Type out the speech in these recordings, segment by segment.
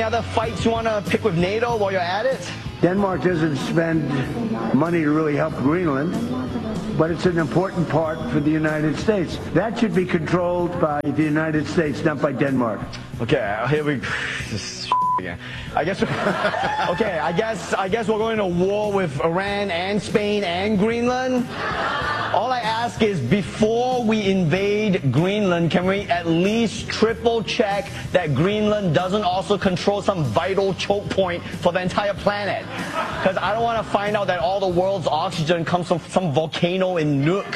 other fights you want to pick with NATO while you're at it? Denmark doesn't spend money to really help Greenland, but it's an important part for the United States. That should be controlled by the United States, not by Denmark. Okay, here we this again. I guess okay, I guess we're going to war with Iran and Spain and Greenland. All I ask is, before we invade Greenland, can we at least triple check that Greenland doesn't also control some vital choke point for the entire planet? Because I don't want to find out that all the world's oxygen comes from some volcano in Nuuk.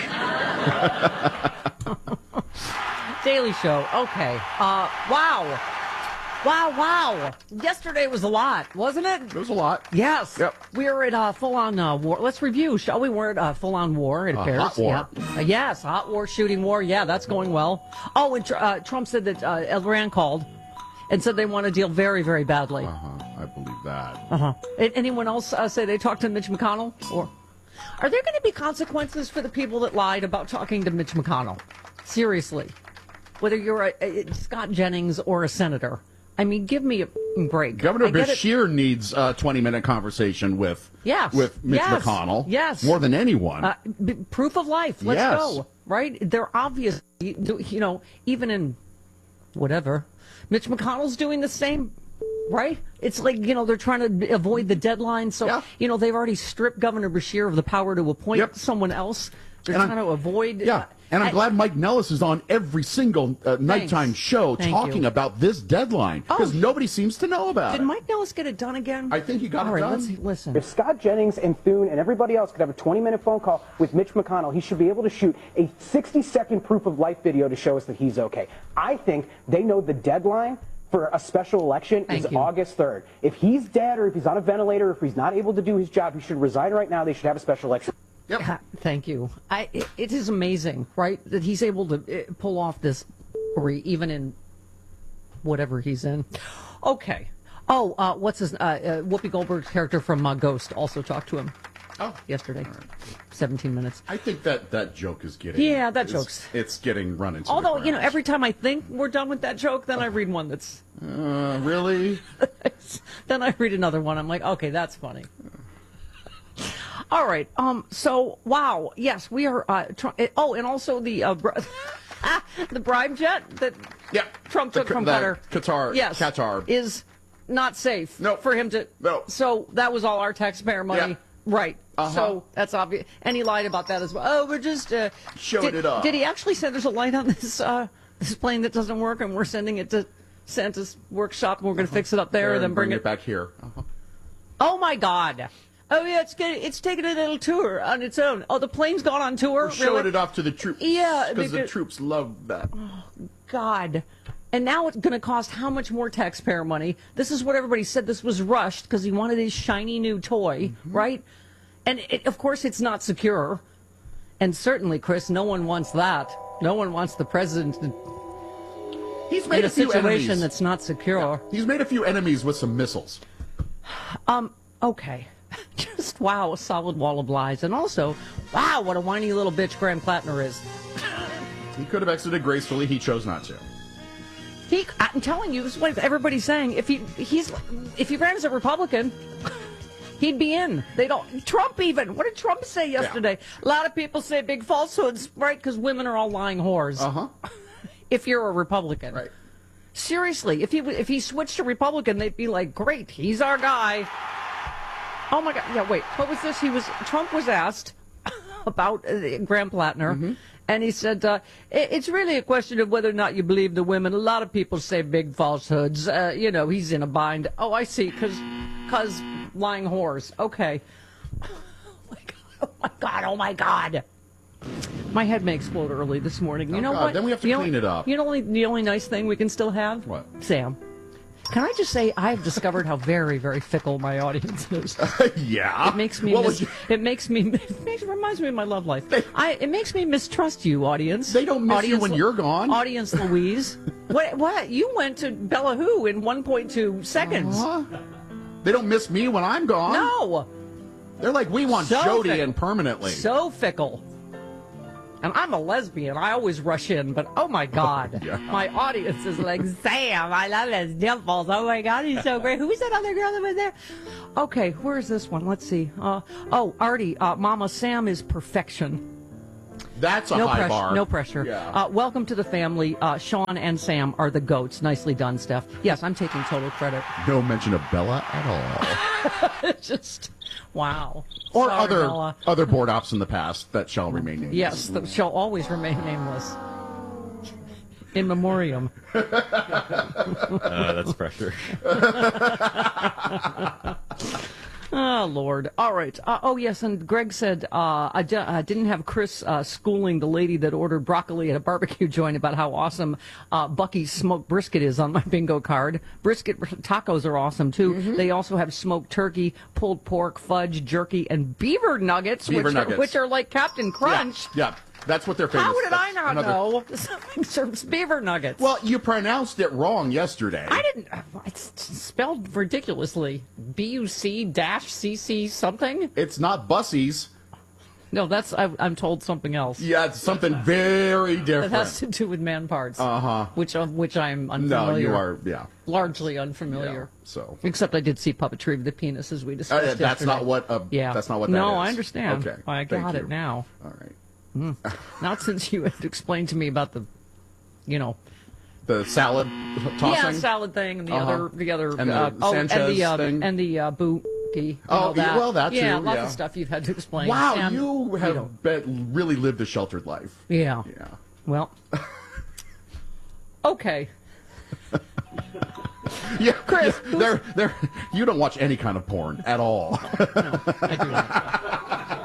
Daily Show. Okay. Wow. Wow. Yesterday was a lot, wasn't it? It was a lot. Yes. Yep. We were at full-on war. Let's review, shall we? We're at full-on war, it appears. Hot war. Yeah. Yes, hot war, shooting war. Yeah, that's going well. Oh, and Trump said that Iran called and said they want to deal very, very badly. I believe that. Anyone else say they talked to Mitch McConnell? Or are there going to be consequences for the people that lied about talking to Mitch McConnell? Seriously. Whether you're a Scott Jennings or a senator. I mean, give me a break. Governor Beshear needs a 20-minute conversation with Mitch McConnell. Yes. More than anyone. Proof of life. Let's Yes. go. Right? They're obvious. You know, even in whatever, Mitch McConnell's doing the same. Right? It's like, they're trying to avoid the deadline. So, they've already stripped Governor Beshear of the power to appoint someone else. They're trying to avoid. And I'm glad Mike Nellis is on every single nighttime show talking about this deadline, because nobody seems to know about it. Did Mike Nellis get it done again? I think he got it done. Let's listen. If Scott Jennings and Thune and everybody else could have a 20-minute phone call with Mitch McConnell, he should be able to shoot a 60-second proof of life video to show us that he's okay. I think they know the deadline for a special election is August 3rd. If he's dead or if he's on a ventilator, or if he's not able to do his job, he should resign right now. They should have a special election. Yep. Thank you. It is amazing, right, that he's able to pull off this story even in whatever he's in. Okay. Oh, what's his Whoopi Goldberg's character from Ghost also talked to him yesterday. Right. 17 minutes. I think that joke is getting... Yeah, that joke's... It's getting run into Although, the every time I think we're done with that joke, then I read one that's... Really? Then I read another one. I'm like, okay, that's funny. All right. So, wow. Yes, we are. And also the the bribe jet that Trump took from Qatar. Qatar is not safe for him to. No. So that was all our taxpayer money. Yeah. Right. So that's obvious. And he lied about that as well. Oh, we're just showing it off. Did he actually say there's a light on this this plane that doesn't work, and we're sending it to Santa's workshop, and we're going to fix it up there, and then bring it back here? Oh my God. Oh, yeah, it's taking a little tour on its own. Oh, the plane's gone on tour? We're showing it off to the troops. Yeah. Because the troops love that. Oh, God. And now it's going to cost how much more taxpayer money? This is what everybody said. This was rushed because he wanted his shiny new toy, right? And, of course, it's not secure. And certainly, Chris, no one wants that. No one wants the president He's made in a situation enemies. That's not secure. Yeah. He's made a few enemies with some missiles. Okay. Just, wow, a solid wall of lies. And also, wow, what a whiny little bitch Graham Plattner is. He could have exited gracefully. He chose not to. I'm telling you, this is what everybody's saying. If he ran as a Republican, he'd be in. They don't. Trump even. What did Trump say yesterday? Yeah. A lot of people say big falsehoods, right? Because women are all lying whores. If you're a Republican, right? Seriously, if he switched to Republican, they'd be like, great, he's our guy. Oh my God! Yeah, wait. What was this? Trump was asked about Graham Plattner, and he said, "It's really a question of whether or not you believe the women. A lot of people say big falsehoods. He's in a bind. Oh, I see. Because lying whores. Okay. Oh my God! Oh my God! My head may explode early this morning. You know what? Then we have to clean it up. You know, the only nice thing we can still have. What? Sam. Can I just say I've discovered how very, very fickle my audience is. Yeah. It makes me it reminds me of my love life. It makes me mistrust you, audience. They don't miss you when you're gone. Audience Louise. What? You went to Bella Who in 1.2 seconds. They don't miss me when I'm gone. No. They're like, we want Jody in permanently. So fickle. And I'm a lesbian. I always rush in, but oh my God. Yeah. My audience is like, Sam, I love his dimples. Oh my God, he's so great. Who's that other girl that was there? Okay, where's this one? Let's see. Artie, Mama Sam is perfection. That's a No high pressure. bar. No pressure. Yeah. Welcome to the family. Sean and Sam are the goats. Nicely done, Steph. Yes, I'm taking total credit. No mention of Bella at all. Just, wow. Or Sorry, other Bella. other board ops in the past that shall remain nameless. Yes, that shall always remain nameless. In memoriam. That's pressure. Oh, Lord. All right. Yes, and Greg said, I didn't have Chris schooling the lady that ordered broccoli at a barbecue joint about how awesome Bucky's smoked brisket is on my bingo card. Brisket tacos are awesome, too. Mm-hmm. They also have smoked turkey, pulled pork, fudge, jerky, and beaver nuggets, which are like Captain Crunch. Yeah. That's what they're famous. How did I not know? Something serves beaver nuggets. Well, you pronounced it wrong yesterday. I didn't. It's spelled ridiculously. BUC-CC something? It's not bussies. No, I'm told something else. Yeah, it's something very different. It has to do with man parts. Which I'm unfamiliar. No, you are, largely unfamiliar. Yeah, so. Except I did see puppetry of the penis as we discussed that's yesterday. not what. That's not what that is. No, I understand. Okay, I got it now. All right. Not since you had explained to me about the salad tossing. Yeah, salad thing, and the other, and the Sanchez thing, and the bookie. That. Well, that too. Yeah, lots of stuff you've had to explain. Wow, Sam, you have really lived a sheltered life. Yeah. Yeah. Well. Okay. Yeah, Chris, you don't watch any kind of porn at all. No, I do not.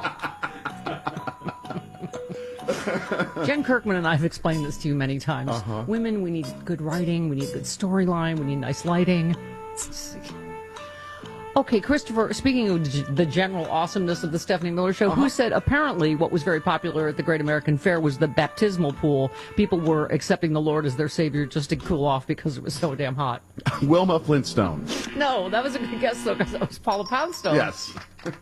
Jen Kirkman and I have explained this to you many times. Women, we need good writing, we need good storyline, we need nice lighting. Okay, Christopher, speaking of the general awesomeness of the Stephanie Miller Show, who said apparently what was very popular at the Great American Fair was the baptismal pool. People were accepting the Lord as their Savior just to cool off because it was so damn hot. Wilma Flintstone. No, that was a good guess, though, because that was Paula Poundstone. Yes.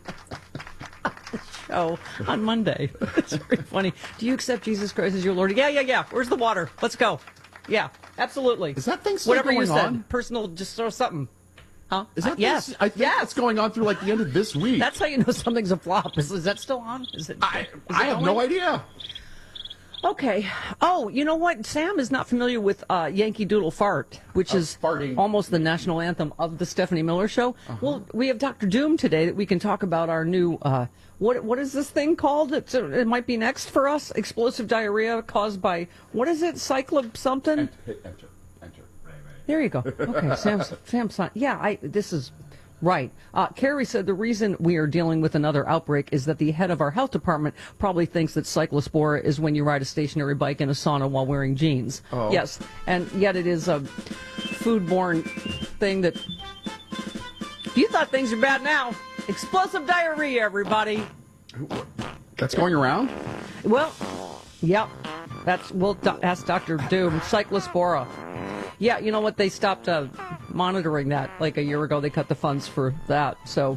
On Monday. It's very funny. Do you accept Jesus Christ as your Lord? Yeah. Where's the water? Let's go. Yeah, absolutely. Is that thing still Whatever going you said. on? Personal, just throw something. Huh? Is that yes. I think it's going on through like the end of this week. That's how you know something's a flop. Is that still on? Is it? I have no idea. Okay. Oh, you know what? Sam is not familiar with Yankee Doodle Fart, which is farting. Almost the national anthem of the Stephanie Miller Show. Well, we have Dr. Doom today that we can talk about our new, what is this thing called? It might be next for us. Explosive diarrhea caused by, what is it? Cyclob something? Enter. There you go. Okay, Sam's. Yeah, this is right. Carrie said the reason we are dealing with another outbreak is that the head of our health department probably thinks that cyclospora is when you ride a stationary bike in a sauna while wearing jeans. Oh. Yes, and yet it is a foodborne thing that. You thought things are bad now. Explosive diarrhea, everybody. That's going around? Well, yep. We'll ask Dr. Doom. Cyclospora. Yeah, you know what? They stopped monitoring that like a year ago. They cut the funds for that. So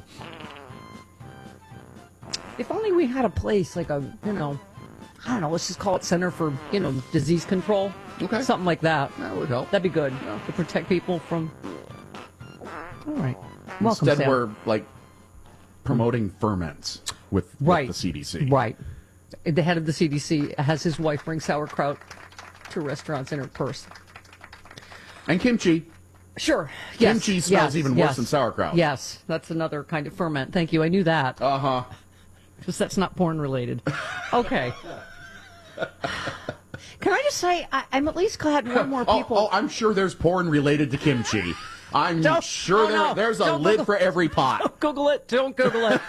if only we had a place like I don't know, let's just call it Center for, Disease Control. Okay. Something like that. That would help. That'd be good to protect people from. All right. Welcome, Instead, Sam. we're like promoting ferments with the CDC. Right. The head of the CDC has his wife bring sauerkraut to restaurants in her purse. And kimchi. Sure. Yes. Kimchi smells even worse than sauerkraut. Yes, that's another kind of ferment. Thank you. I knew that. Because that's not porn related. Okay. Can I just say, I'm at least glad more people. I'm sure there's porn related to kimchi. I'm sure there's a lid for every pot. Don't Google it. Don't Google it.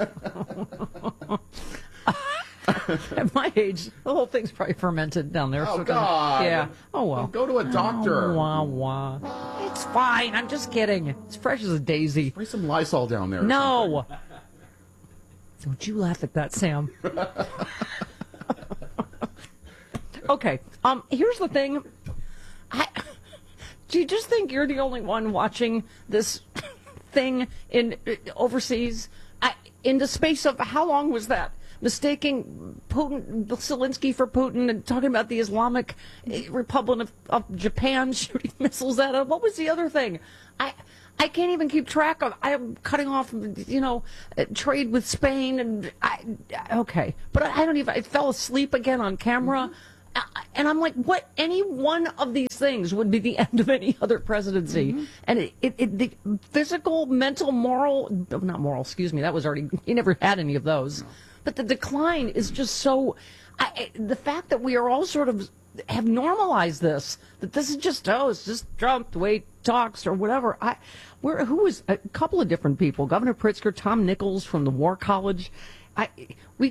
At my age, the whole thing's probably fermented down there. Oh, God. Yeah. Oh, well. Well, go to a doctor. Wah. It's fine. I'm just kidding. It's fresh as a daisy. Spray some Lysol down there. No. Don't you laugh at that, Sam. Okay. Here's the thing. Do you just think you're the only one watching this thing in overseas? In the space of how long was that? mistaking Zelensky for Putin and talking about the Islamic Republic of Japan shooting missiles at him. What was the other thing? I can't even keep track of. I'm cutting off, trade with Spain, and okay, but I don't even. I fell asleep again on camera, and I'm like, what? Any one of these things would be the end of any other presidency, and the physical, mental, not moral. Excuse me, that was already. He never had any of those, but the decline is just so. The fact that we are all sort of have normalized this, that this is just, it's just Trump, the way he talks or whatever. Who was a couple of different people, Governor Pritzker, Tom Nichols from the War College. We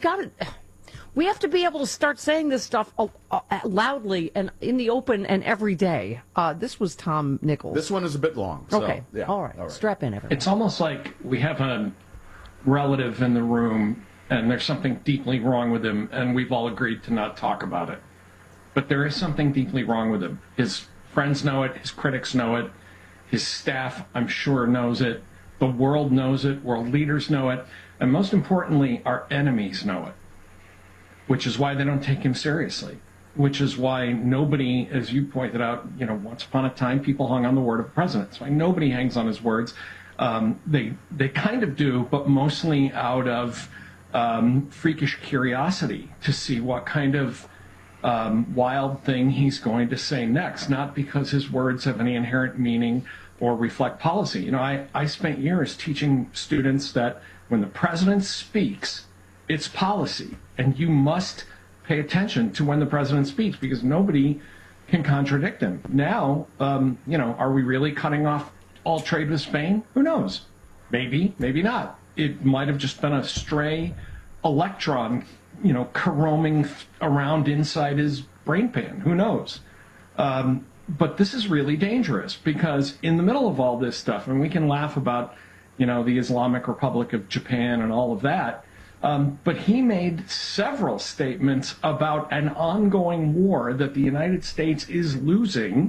have to be able to start saying this stuff loudly and in the open and every day. This was Tom Nichols. This one is a bit long. So, okay. Yeah. All right. Strap in, everyone. It's almost like we have a relative in the room and there's something deeply wrong with him, and we've all agreed to not talk about it. But there is something deeply wrong with him. His friends know it. His critics know it. His staff, I'm sure, knows it. The world knows it. World leaders know it. And most importantly, our enemies know it, which is why they don't take him seriously, which is why nobody, as you pointed out, once upon a time, people hung on the word of the president. That's why nobody hangs on his words. They kind of do, but mostly out of freakish curiosity to see what kind of wild thing he's going to say next, not because his words have any inherent meaning or reflect policy. I spent years teaching students that when the president speaks, it's policy, and you must pay attention to when the president speaks because nobody can contradict him. Now, are we really cutting off all trade with Spain? Who knows? Maybe, maybe not. It might have just been a stray electron, roaming around inside his brain pan. Who knows? But this is really dangerous because in the middle of all this stuff, and we can laugh about, the Islamic Republic of Japan and all of that, but he made several statements about an ongoing war that the United States is losing,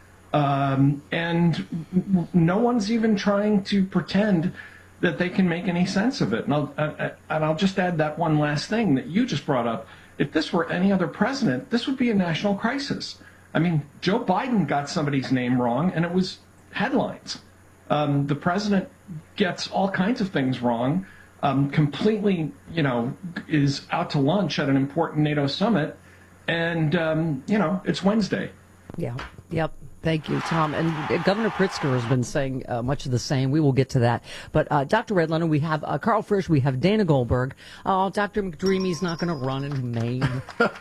and no one's even trying to pretend that they can make any sense of it. And I'll just add that one last thing that you just brought up. If this were any other president, this would be a national crisis. I mean, Joe Biden got somebody's name wrong, and it was headlines. The president gets all kinds of things wrong, completely, is out to lunch at an important NATO summit, and, it's Wednesday. Yeah, yep. Thank you, Tom. And Governor Pritzker has been saying much of the same. We will get to that. But Dr. Redlener, we have Carl Frisch, we have Dana Goldberg. Oh, Dr. McDreamy's not going to run in Maine.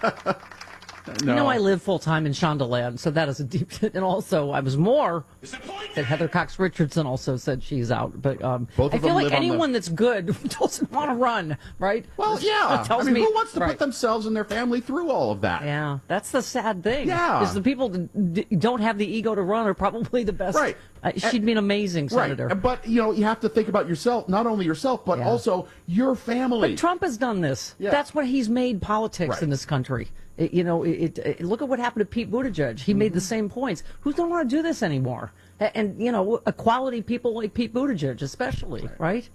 No. I live full-time in Shondaland, so that is a deep... And also, I was more that Heather Cox Richardson also said she's out. But I feel like anyone that's good doesn't want to run, right? Well, yeah. Tells me, who wants to put themselves and their family through all of that? Yeah, that's the sad thing. Yeah. Is the people that don't have the ego to run are probably the best. Right. She'd be an amazing senator. Right. But, you have to think about yourself, not only yourself, but also your family. But Trump has done this. Yeah. That's what he's made politics in this country. Look at what happened to Pete Buttigieg. He made the same points. Who don't want to do this anymore? And, equality people like Pete Buttigieg especially, right?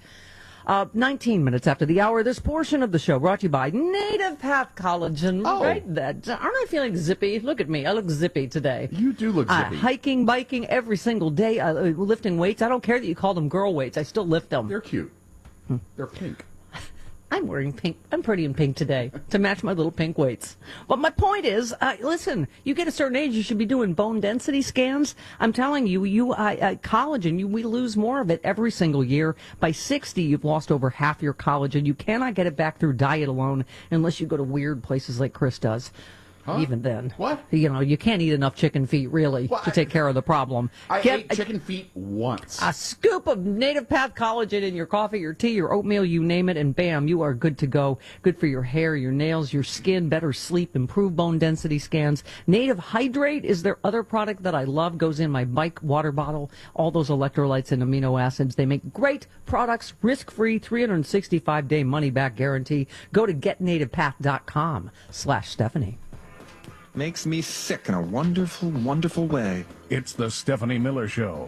19 minutes after the hour, this portion of the show brought to you by Native Path College. And aren't I feeling zippy? Look at me. I look zippy today. You do look zippy. Hiking, biking every single day, lifting weights. I don't care that you call them girl weights. I still lift them. They're cute. They're pink. I'm wearing pink. I'm pretty in pink today to match my little pink weights. But my point is, listen, you get a certain age, you should be doing bone density scans. I'm telling you, collagen, we lose more of it every single year. By 60, you've lost over half your collagen. You cannot get it back through diet alone unless you go to weird places like Chris does. Huh? Even then. What? You can't eat enough chicken feet, really, to take care of the problem. I ate chicken feet once. A scoop of Native Path Collagen in your coffee, your tea, your oatmeal, you name it, and bam, you are good to go. Good for your hair, your nails, your skin, better sleep, improved bone density scans. Native Hydrate is their other product that I love. Goes in my bike water bottle. All those electrolytes and amino acids. They make great products, risk-free, 365-day money-back guarantee. Go to getnativepath.com/Stephanie. Makes me sick in a wonderful, wonderful way. It's the Stephanie Miller Show.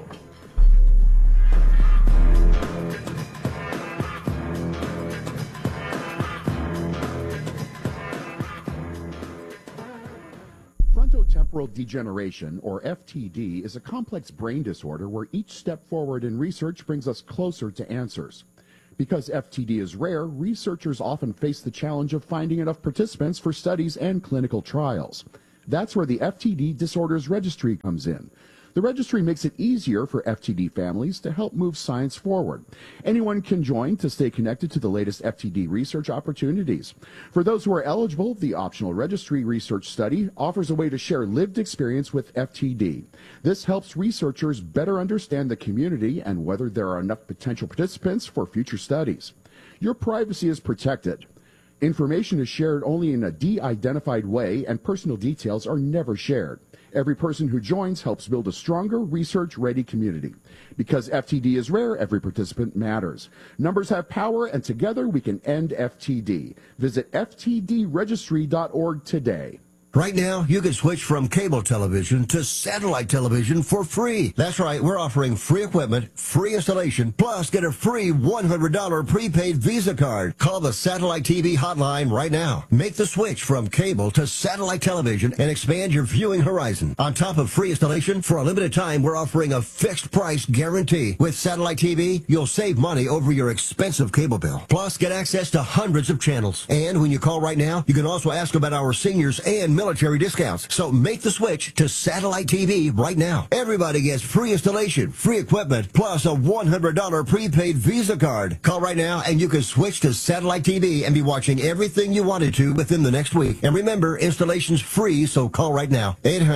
Frontotemporal degeneration, or FTD, is a complex brain disorder where each step forward in research brings us closer to answers. Because FTD is rare, researchers often face the challenge of finding enough participants for studies and clinical trials. That's where the FTD Disorders Registry comes in. The registry makes it easier for FTD families to help move science forward. Anyone can join to stay connected to the latest FTD research opportunities. For those who are eligible, the optional registry research study offers a way to share lived experience with FTD. This helps researchers better understand the community and whether there are enough potential participants for future studies. Your privacy is protected. Information is shared only in a de-identified way, and personal details are never shared. Every person who joins helps build a stronger, research-ready community. Because FTD is rare, every participant matters. Numbers have power, and together we can end FTD. Visit ftdregistry.org today. Right now, you can switch from cable television to satellite television for free. That's right, we're offering free equipment, free installation, plus get a free $100 prepaid Visa card. Call the Satellite TV hotline right now. Make the switch from cable to satellite television and expand your viewing horizon. On top of free installation, for a limited time, we're offering a fixed price guarantee. With Satellite TV, you'll save money over your expensive cable bill. Plus, get access to hundreds of channels. And when you call right now, you can also ask about our seniors and military discounts. So make the switch to Satellite TV right now. Everybody gets free installation, free equipment, plus a $100 prepaid Visa card. Call right now and you can switch to Satellite TV and be watching everything you wanted to within the next week. And remember, installation's free, so call right now.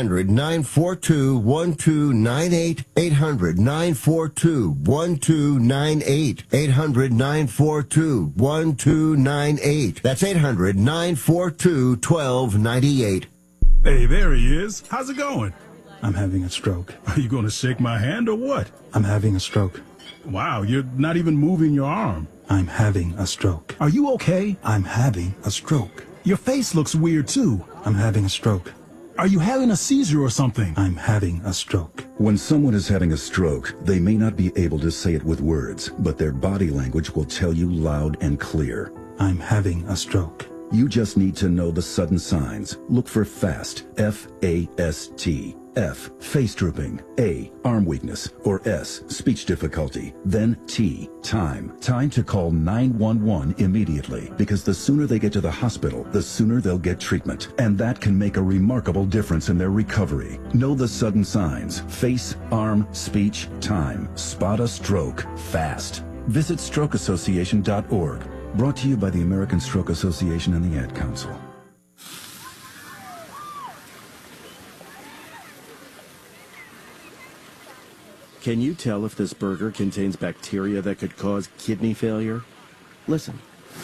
800-942-1298. 800-942-1298. 800-942-1298. That's 800-942-1298. Hey, there he is. How's it going? I'm having a stroke. Are you going to shake my hand or what? I'm having a stroke. Wow, you're not even moving your arm. I'm having a stroke. Are you okay? I'm having a stroke. Your face looks weird, too. I'm having a stroke. Are you having a seizure or something? I'm having a stroke. When someone is having a stroke, they may not be able to say it with words, but their body language will tell you loud and clear. I'm having a stroke. You just need to know the sudden signs. Look for FAST, F-A-S-T. F, face drooping. A, arm weakness. Or S, speech difficulty. Then T, time. Time to call 911 immediately, because the sooner they get to the hospital, the sooner they'll get treatment. And that can make a remarkable difference in their recovery. Know the sudden signs. Face, arm, speech, time. Spot a stroke fast. Visit strokeassociation.org. Brought to you by the American Stroke Association and the Ad Council. Can you tell if this burger contains bacteria that could cause kidney failure? Listen.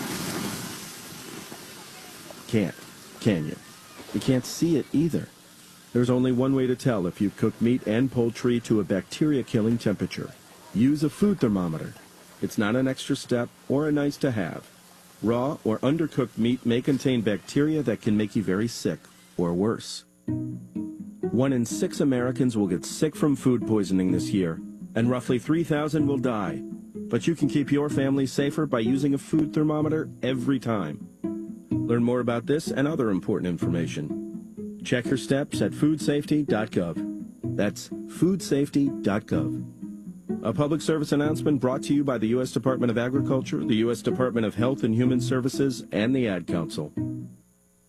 Can't, can you? You can't see it either. There's only one way to tell if you've cooked meat and poultry to a bacteria-killing temperature. Use a food thermometer. It's not an extra step or a nice to have. Raw or undercooked meat may contain bacteria that can make you very sick, or worse. 1 in 6 Americans will get sick from food poisoning this year, and roughly 3,000 will die. But you can keep your family safer by using a food thermometer every time. Learn more about this and other important information. Check your steps at foodsafety.gov. That's foodsafety.gov. A public service announcement brought to you by the U.S. Department of Agriculture, the U.S. Department of Health and Human Services, and the Ad Council.